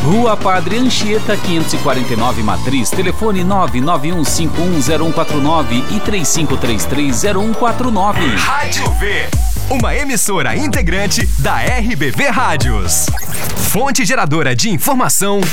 Rua Padre Anchieta, 549 Matriz. Telefone 991510149 e 35330149. Rádio V, uma emissora integrante da RBV Rádios. Fonte geradora de informação